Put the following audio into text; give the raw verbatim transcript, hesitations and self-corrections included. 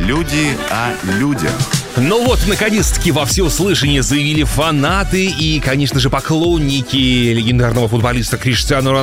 Люди о людях. Ну вот, наконец-таки во всеуслышание заявили фанаты и, конечно же, поклонники легендарного футболиста Криштиану